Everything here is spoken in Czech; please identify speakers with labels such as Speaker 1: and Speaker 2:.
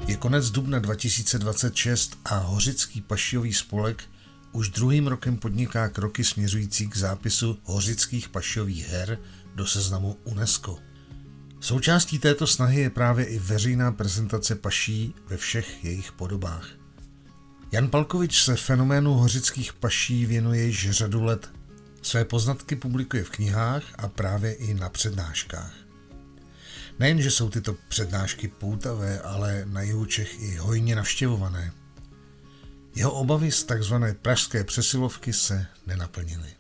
Speaker 1: Je konec dubna 2026 a Hořický pašijový spolek už druhým rokem podniká kroky směřující k zápisu Hořických pašijových her do seznamu UNESCO. Součástí této snahy je právě i veřejná prezentace paší ve všech jejich podobách. Jan Palkovič se fenoménu hořických paší věnuje již řadu let. Své poznatky publikuje v knihách a právě i na přednáškách. Nejen, že jsou tyto přednášky poutavé, ale na jihu Čech i hojně navštěvované. Jeho obavy z takzvané pražské přesilovky se nenaplnily.